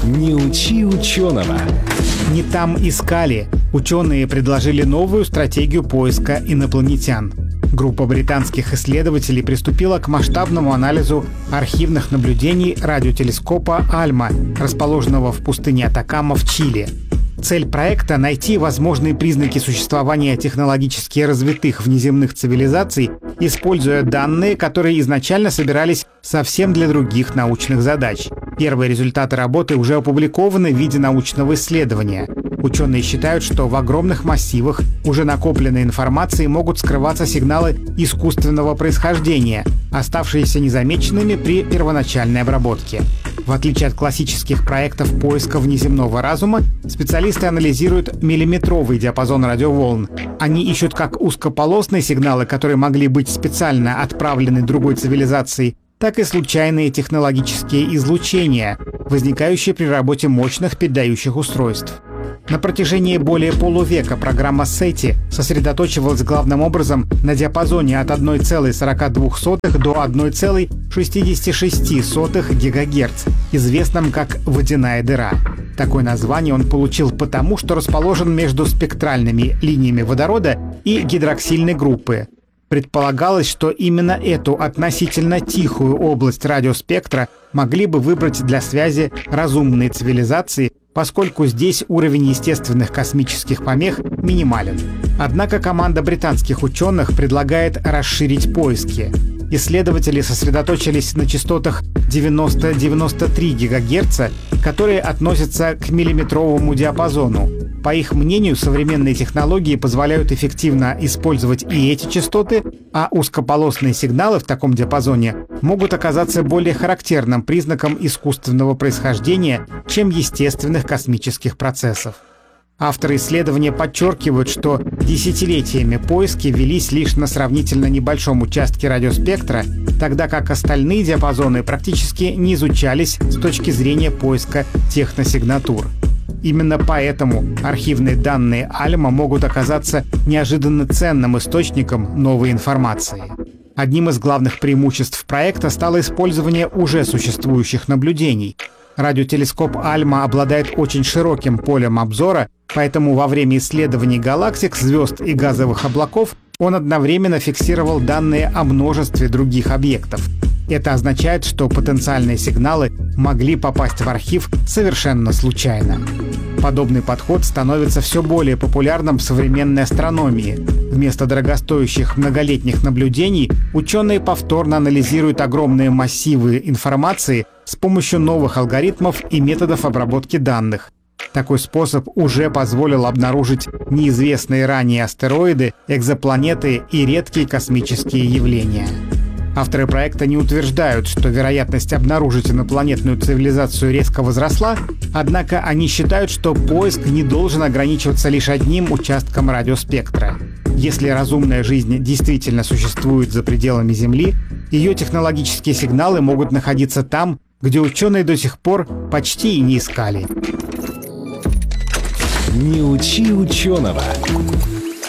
Не учи ученого. Не там искали. Ученые предложили новую стратегию поиска инопланетян. Группа британских исследователей приступила к масштабному анализу архивных наблюдений радиотелескопа «Альма», расположенного в пустыне Атакама в Чили. Цель проекта — найти возможные признаки существования технологически развитых внеземных цивилизаций, используя данные, которые изначально собирались совсем для других научных задач. Первые результаты работы уже опубликованы в виде научного исследования. Ученые считают, что в огромных массивах уже накопленной информации могут скрываться сигналы искусственного происхождения, оставшиеся незамеченными при первоначальной обработке. В отличие от классических проектов поиска внеземного разума, специалисты анализируют миллиметровый диапазон радиоволн. Они ищут как узкополосные сигналы, которые могли быть специально отправлены другой цивилизацией, так и случайные технологические излучения, возникающие при работе мощных передающих устройств. На протяжении более полувека программа SETI сосредоточивалась главным образом на диапазоне от 1,42 до 1,66 ГГц, известном как «водяная дыра». Такое название он получил потому, что расположен между спектральными линиями водорода и гидроксильной группы. Предполагалось, что именно эту относительно тихую область радиоспектра могли бы выбрать для связи разумные цивилизации, поскольку здесь уровень естественных космических помех минимален. Однако команда британских ученых предлагает расширить поиски. Исследователи сосредоточились на частотах 90-93 ГГц, которые относятся к миллиметровому диапазону. По их мнению, современные технологии позволяют эффективно использовать и эти частоты, а узкополосные сигналы в таком диапазоне могут оказаться более характерным признаком искусственного происхождения, чем естественных космических процессов. Авторы исследования подчеркивают, что десятилетиями поиски велись лишь на сравнительно небольшом участке радиоспектра, тогда как остальные диапазоны практически не изучались с точки зрения поиска техносигнатур. Именно поэтому архивные данные Альма могут оказаться неожиданно ценным источником новой информации. Одним из главных преимуществ проекта стало использование уже существующих наблюдений. Радиотелескоп Альма обладает очень широким полем обзора, поэтому во время исследований галактик, звезд и газовых облаков он одновременно фиксировал данные о множестве других объектов. Это означает, что потенциальные сигналы могли попасть в архив совершенно случайно. Подобный подход становится все более популярным в современной астрономии. Вместо дорогостоящих многолетних наблюдений ученые повторно анализируют огромные массивы информации с помощью новых алгоритмов и методов обработки данных. Такой способ уже позволил обнаружить неизвестные ранее астероиды, экзопланеты и редкие космические явления. Авторы проекта не утверждают, что вероятность обнаружить инопланетную цивилизацию резко возросла, однако они считают, что поиск не должен ограничиваться лишь одним участком радиоспектра. Если разумная жизнь действительно существует за пределами Земли, ее технологические сигналы могут находиться там, где ученые до сих пор почти и не искали. Не учи ученого.